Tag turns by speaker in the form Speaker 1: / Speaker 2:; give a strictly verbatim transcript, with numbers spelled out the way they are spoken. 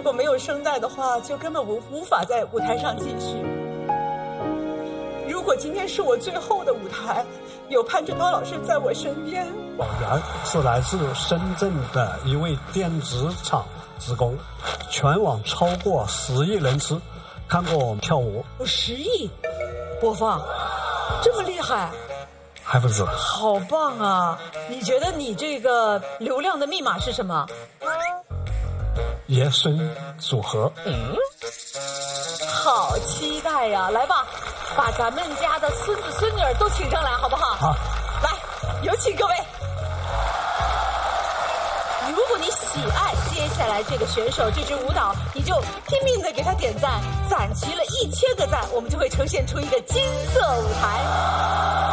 Speaker 1: 果没有声带的话，就根本无无法在舞台上继续。如果今天是我最后的舞台，有潘志涛老师在我身边。
Speaker 2: 王源是来自深圳的一位电子厂职工，全网超过十亿人次看过我们跳舞。
Speaker 3: 有十亿播放，这么厉害？
Speaker 2: 还不止。
Speaker 3: 好棒啊！你觉得你这个流量的密码是什么？
Speaker 2: 爷孙组合。
Speaker 3: 嗯，好期待呀！来吧，把咱们家的孙子孙女儿都请上来，好不好？
Speaker 2: 好，
Speaker 3: 来，有请各位。如果你喜爱接下来这个选手这支舞蹈，你就拼命的给他点赞，攒齐了一千个赞，我们就会呈现出一个金色舞台。